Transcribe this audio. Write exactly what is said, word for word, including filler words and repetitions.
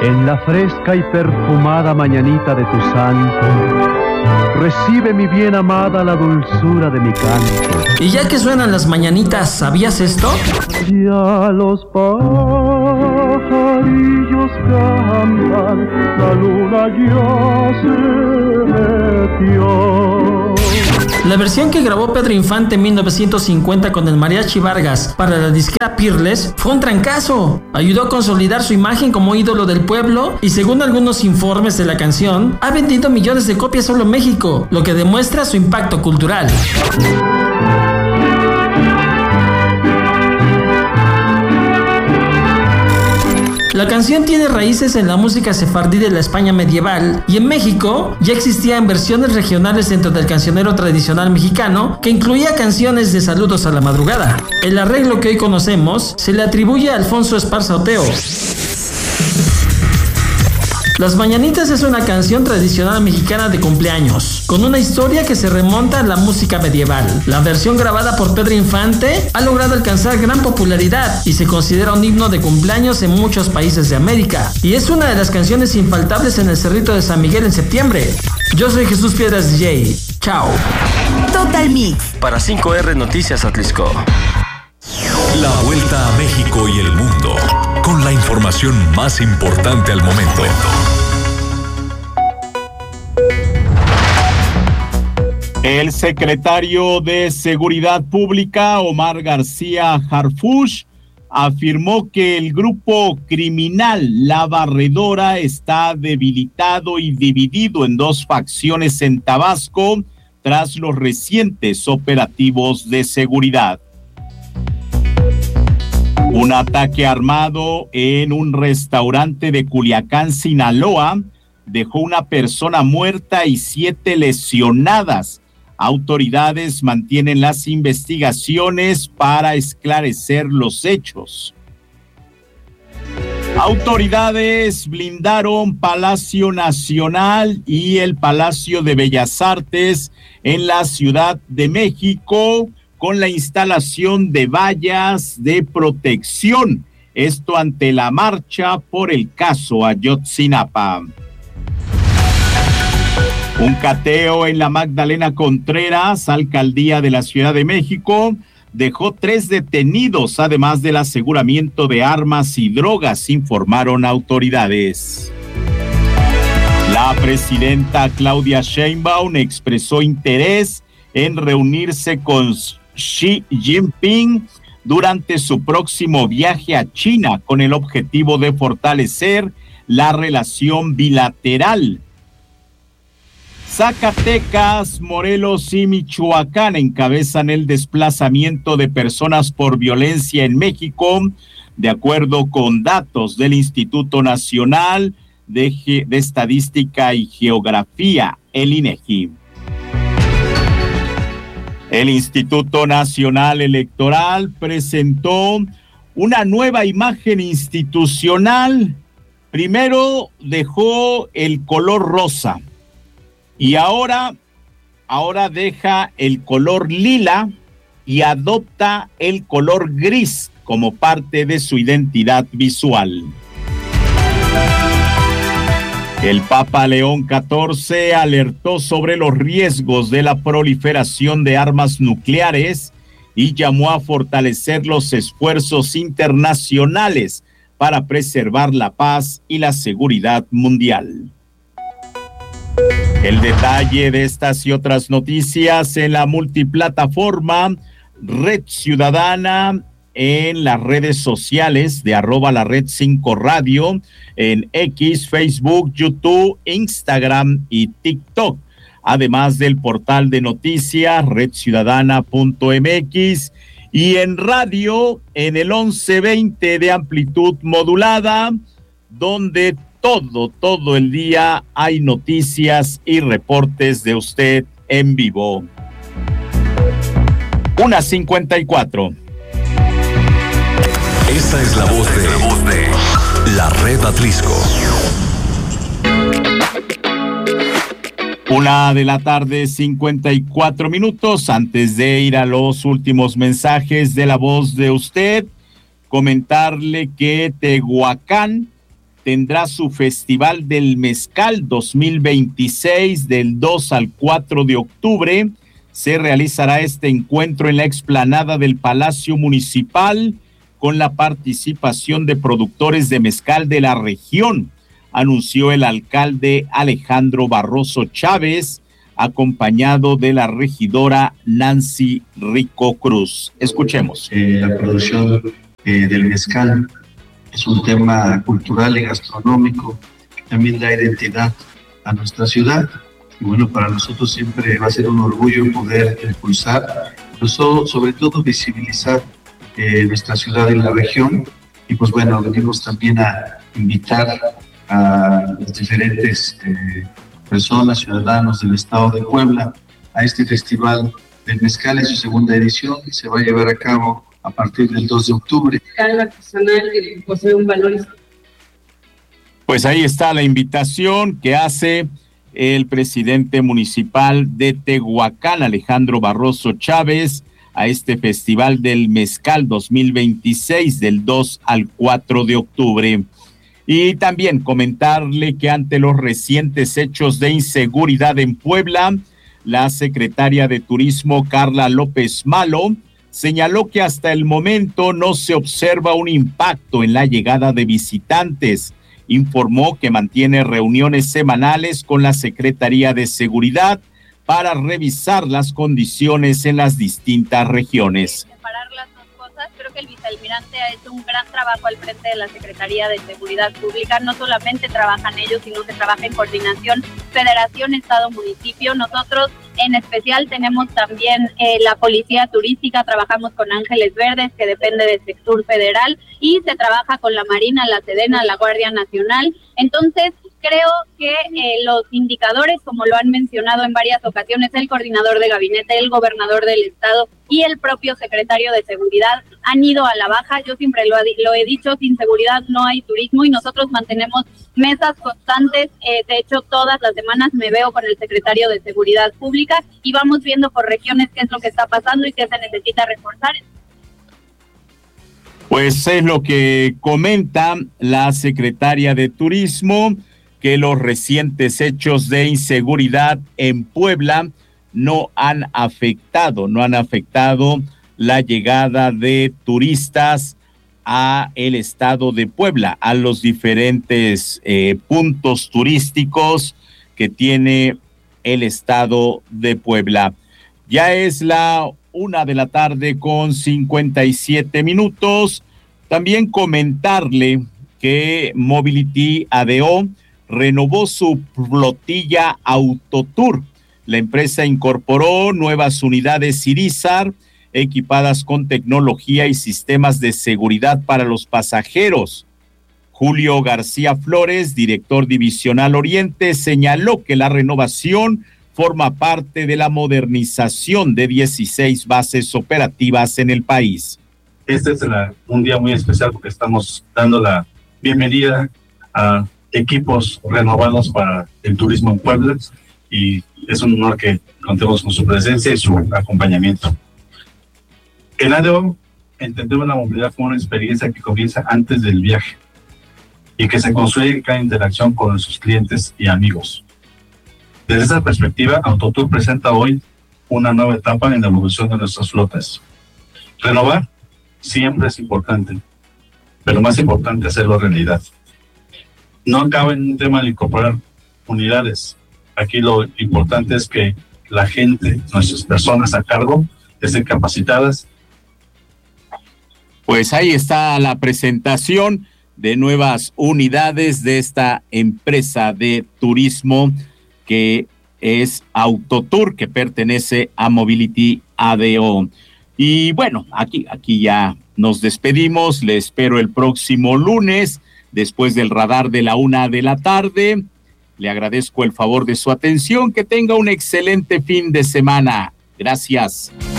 En la fresca y perfumada mañanita de tu santo, recibe mi bien amada la dulzura de mi canto. Y ya que suenan las mañanitas, ¿sabías esto? Ya los pajarillos cantan, la luna ya se metió. La versión que grabó Pedro Infante en mil novecientos cincuenta con el Mariachi Vargas para la disquera Peerless fue un trancazo. Ayudó a consolidar su imagen como ídolo del pueblo y, según algunos informes de la canción, ha vendido millones de copias solo en México, lo que demuestra su impacto cultural. La canción tiene raíces en la música sefardí de la España medieval y en México ya existían versiones regionales dentro del cancionero tradicional mexicano que incluía canciones de saludos a la madrugada. El arreglo que hoy conocemos se le atribuye a Alfonso Esparza Oteo. Las Mañanitas es una canción tradicional mexicana de cumpleaños, con una historia que se remonta a la música medieval. La versión grabada por Pedro Infante ha logrado alcanzar gran popularidad y se considera un himno de cumpleaños en muchos países de América. Y es una de las canciones infaltables en el Cerrito de San Miguel en septiembre. Yo soy Jesús Piedras D J. Chao. Total Mix. Para cinco erre Noticias Atlisco. La vuelta a México y el mundo, con la información más importante al momento. El secretario de Seguridad Pública, Omar García Harfuch, afirmó que el grupo criminal La Barredora está debilitado y dividido en dos facciones en Tabasco tras los recientes operativos de seguridad. Un ataque armado en un restaurante de Culiacán, Sinaloa, dejó una persona muerta y siete lesionadas. Autoridades mantienen las investigaciones para esclarecer los hechos. Autoridades blindaron Palacio Nacional y el Palacio de Bellas Artes en la Ciudad de México con la instalación de vallas de protección. Esto ante la marcha por el caso Ayotzinapa. Un cateo en la Magdalena Contreras, alcaldía de la Ciudad de México, dejó tres detenidos, además del aseguramiento de armas y drogas, informaron autoridades. La presidenta Claudia Sheinbaum expresó interés en reunirse con Xi Jinping durante su próximo viaje a China con el objetivo de fortalecer la relación bilateral. Zacatecas, Morelos y Michoacán encabezan el desplazamiento de personas por violencia en México, de acuerdo con datos del Instituto Nacional de, Ge- de Estadística y Geografía, el INEGI. El Instituto Nacional Electoral presentó una nueva imagen institucional. Primero dejó el color rosa y ahora, ahora deja el color lila y adopta el color gris como parte de su identidad visual. El Papa León catorce alertó sobre los riesgos de la proliferación de armas nucleares y llamó a fortalecer los esfuerzos internacionales para preservar la paz y la seguridad mundial. El detalle de estas y otras noticias en la multiplataforma Red Ciudadana, en las redes sociales de arroba la red cinco radio, en X, Facebook, YouTube, Instagram y TikTok, además del portal de noticias red ciudadana punto m x y en radio en el once veinte de amplitud modulada, donde todo, todo el día hay noticias y reportes de usted en vivo. una cincuenta y cuatro. Esta es la voz de, la voz de la Red Atlisco. Una de la tarde, cincuenta y cuatro minutos. Antes de ir a los últimos mensajes de la voz de usted, comentarle que Tehuacán tendrá su Festival del Mezcal dos mil veintiséis del dos al cuatro de octubre. Se realizará este encuentro en la explanada del Palacio Municipal con la participación de productores de mezcal de la región, anunció el alcalde Alejandro Barroso Chávez, acompañado de la regidora Nancy Rico Cruz. Escuchemos. Eh, la producción eh, del mezcal es un tema cultural y gastronómico que también da identidad a nuestra ciudad. Y bueno, para nosotros siempre va a ser un orgullo poder impulsar, pero sobre, sobre todo visibilizar eh, nuestra ciudad en la región. Y pues bueno, venimos también a invitar a las diferentes eh, personas, ciudadanos del estado de Puebla, a este Festival del Mezcal en su segunda edición, que se va a llevar a cabo a partir del dos de octubre. El artesanal que posee un valor. Pues ahí está la invitación que hace el presidente municipal de Tehuacán, Alejandro Barroso Chávez, a este Festival del Mezcal dos mil veintiséis del dos al cuatro de octubre. Y también comentarle que ante los recientes hechos de inseguridad en Puebla, la secretaria de Turismo, Carla López Malo, señaló que hasta el momento no se observa un impacto en la llegada de visitantes. Informó que mantiene reuniones semanales con la Secretaría de Seguridad para revisar las condiciones en las distintas regiones. Separar las dos cosas, creo que el vicealmirante ha hecho un gran trabajo al frente de la Secretaría de Seguridad Pública. No solamente trabajan ellos, sino que trabaja en coordinación Federación, Estado, Municipio. Nosotros en especial tenemos también eh, la Policía Turística, trabajamos con Ángeles Verdes, que depende del sector federal, y se trabaja con la Marina, la Sedena, la Guardia Nacional. Entonces, creo que eh, los indicadores, como lo han mencionado en varias ocasiones el coordinador de gabinete, el gobernador del estado y el propio secretario de Seguridad, han ido a la baja. Yo siempre lo, lo he dicho, sin seguridad no hay turismo, y nosotros mantenemos mesas constantes. Eh, de hecho, todas las semanas me veo con el secretario de Seguridad Pública y vamos viendo por regiones qué es lo que está pasando y qué se necesita reforzar. Pues es lo que comenta la secretaria de Turismo, que los recientes hechos de inseguridad en Puebla no han afectado, no han afectado la llegada de turistas a el estado de Puebla, a los diferentes eh, puntos turísticos que tiene el estado de Puebla. Ya es la una de la tarde con cincuenta y siete minutos. También comentarle que Mobility A D O renovó su flotilla Autotour. La empresa incorporó nuevas unidades Irizar equipadas con tecnología y sistemas de seguridad para los pasajeros. Julio García Flores, director divisional Oriente, señaló que la renovación forma parte de la modernización de dieciséis bases operativas en el país. Este es la, un día muy especial porque estamos dando la bienvenida a equipos renovados para el turismo en Puebla, y es un honor que contemos con su presencia y su acompañamiento. En A D O entendemos la movilidad como una experiencia que comienza antes del viaje y que se construye en cada interacción con sus clientes y amigos. Desde esa perspectiva, Autotour presenta hoy una nueva etapa en la evolución de nuestras flotas. Renovar siempre es importante, pero más importante hacerlo realidad. No acaba en un tema de incorporar unidades. Aquí lo importante es que la gente, nuestras personas a cargo, estén capacitadas. Pues ahí está la presentación de nuevas unidades de esta empresa de turismo que es Autotour, que pertenece a Mobility A D O. Y bueno, aquí, aquí ya nos despedimos. Le espero el próximo lunes, después del radar de la una de la tarde. Le agradezco el favor de su atención. Que tenga un excelente fin de semana. Gracias.